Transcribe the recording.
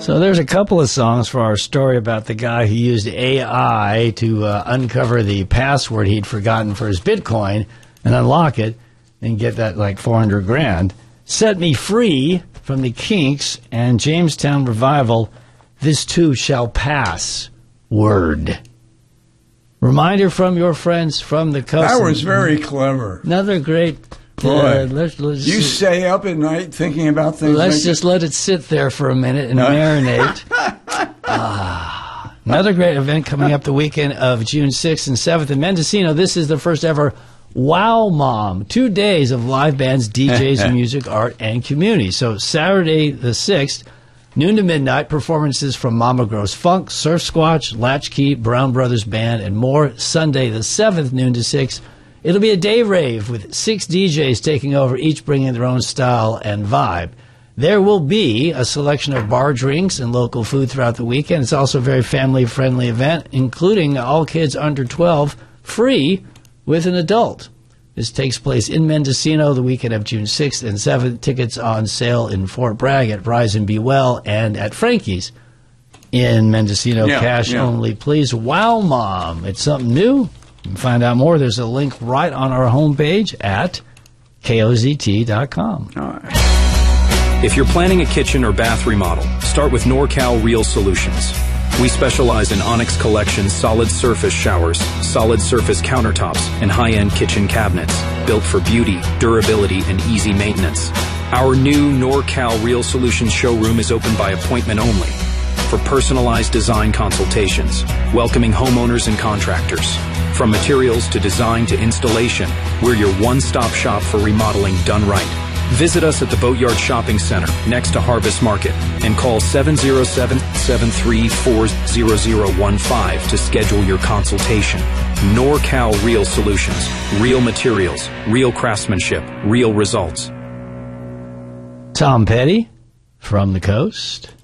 So there's a couple of songs for our story about the guy who used AI to uncover the password he'd forgotten for his Bitcoin and unlock it and get that like 400 grand. Set Me Free from the Kinks and Jamestown Revival, This Too Shall Pass. Word. Reminder from your friends from the coast. That was very clever. Another great... Boy, let's you stay up at night thinking about things. Let's just let it sit there for a minute and marinate. Another great event coming up the weekend of June 6th and 7th in Mendocino. This is the first ever Wow Mom. 2 days of live bands, DJs, music, art, and community. So Saturday the 6th, noon to midnight, performances from Mama Grows Funk, Surf Squatch, Latchkey, Brown Brothers Band, and more. Sunday the 7th, noon to 6. It'll be a day rave with 6 DJs taking over, each bringing their own style and vibe. There will be a selection of bar drinks and local food throughout the weekend. It's also a very family-friendly event, including all kids under 12, free with an adult. This takes place in Mendocino the weekend of June 6th and 7th. Tickets on sale in Fort Bragg at Rise and Be Well and at Frankie's in Mendocino. Cash only, please. Wow Mom. It's something new. To find out more, there's a link right on our homepage at KOZT.com. All right. If you're planning a kitchen or bath remodel, start with NorCal Real Solutions. We specialize in Onyx Collection solid surface showers, solid surface countertops, and high-end kitchen cabinets, built for beauty, durability, and easy maintenance. Our new NorCal Real Solutions showroom is open by appointment only for personalized design consultations, welcoming homeowners and contractors. From materials to design to installation, we're your one-stop shop for remodeling done right. Visit us at the Boatyard Shopping Center next to Harvest Market and call 707-734-0015 to schedule your consultation. NorCal Real Solutions. Real materials, real craftsmanship, real results. Tom Petty from the coast.